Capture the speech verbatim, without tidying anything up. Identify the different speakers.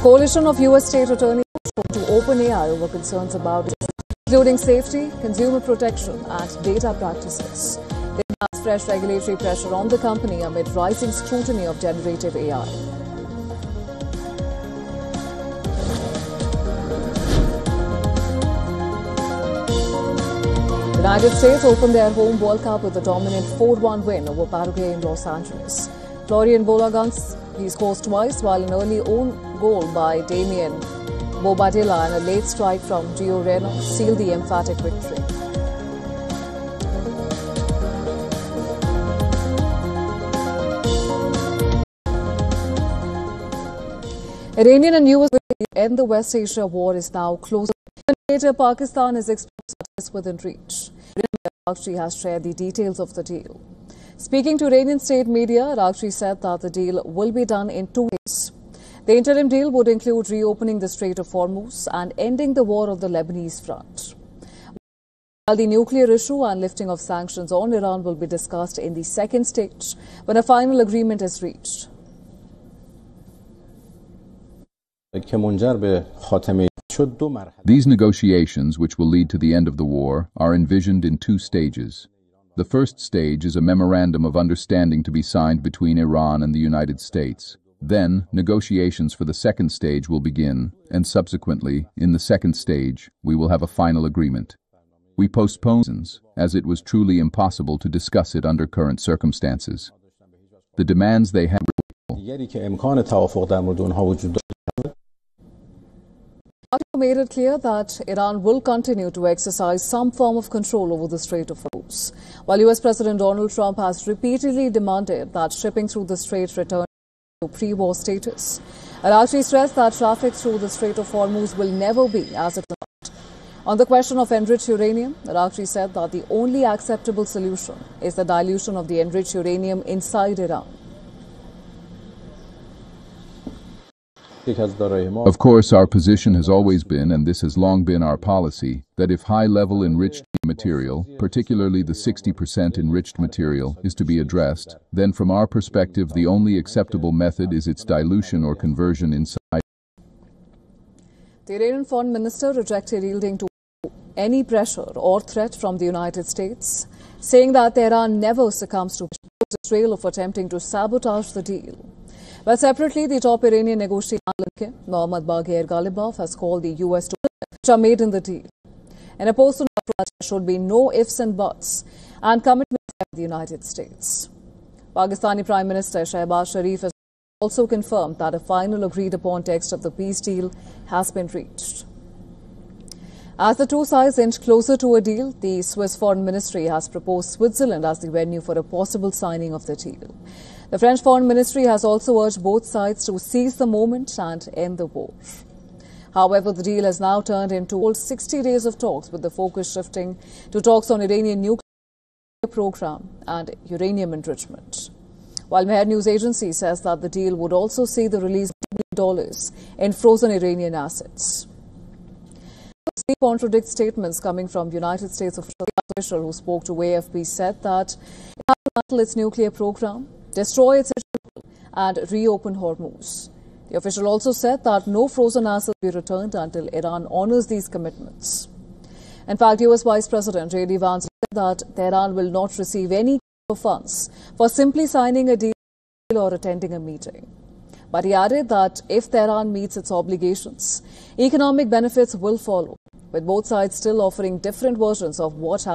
Speaker 1: coalition of U S state attorneys spoke to OpenAI over concerns about including safety, consumer protection and data practices. They announced fresh regulatory pressure on the company amid rising scrutiny of generative A I. The United States opened their home World Cup with a dominant four one win over Paraguay in Los Angeles. Florian Bolaguns, he scores twice, while an early own goal by Damian Bobadilla and a late strike from Gio Reyna sealed the emphatic victory. Iranian and U S end the West Asia war is now closer. Later, Pakistan is exposed within reach. Araghchi has shared the details of the deal. Speaking to Iranian state media, Araghchi said that the deal will be done in two ways. The interim deal would include reopening the Strait of Hormuz and ending the war on the Lebanese front. While the nuclear issue and lifting of sanctions on Iran will be discussed in the second stage when a final agreement is reached.
Speaker 2: These negotiations, which will lead to the end of the war, are envisioned in two stages. The first stage is a memorandum of understanding to be signed between Iran and the United States. Then, negotiations for the second stage will begin, and subsequently, in the second stage, we will have a final agreement. We postponed as it was truly impossible to discuss it under current circumstances. The demands they had
Speaker 1: made it clear that Iran will continue to exercise some form of control over the Strait of Hormuz, while U S President Donald Trump has repeatedly demanded that shipping through the strait return to pre-war status. Araghchi stressed that traffic through the Strait of Hormuz will never be as it was. On the question of enriched uranium, Araghchi said that the only acceptable solution is the dilution of the enriched uranium inside Iran.
Speaker 2: Of course, our position has always been, and this has long been our policy, that if high-level enriched material, particularly the sixty percent enriched material, is to be addressed, then from our perspective the only acceptable method is its dilution or conversion inside.
Speaker 1: The Iranian foreign minister rejected yielding to any pressure or threat from the United States, saying that Tehran never succumbs to the trail of attempting to sabotage the deal. But separately, the top Iranian negotiator, Mohammad Bagher Ghalibaf, has called the U S to which are made in the deal. In a post on there should be no ifs and buts and commitment by the United States. Pakistani Prime Minister Shehbaz Sharif has also confirmed that a final agreed upon text of the peace deal has been reached. As the two sides inch closer to a deal, the Swiss Foreign Ministry has proposed Switzerland as the venue for a possible signing of the deal. The French Foreign Ministry has also urged both sides to seize the moment and end the war. However, the deal has now turned into sixty days of talks, with the focus shifting to talks on Iranian nuclear program and uranium enrichment. While Mehr News Agency says that the deal would also see the release of two billion dollars in frozen Iranian assets. This contradicts statements coming from United States official who spoke to A F P said that it has to handle its nuclear program, destroy its and reopen Hormuz. The official also said that no frozen assets will be returned until Iran honors these commitments. In fact, U S Vice President J D Vance said that Tehran will not receive any funds for simply signing a deal or attending a meeting. But he added that if Tehran meets its obligations, economic benefits will follow, with both sides still offering different versions of what happened.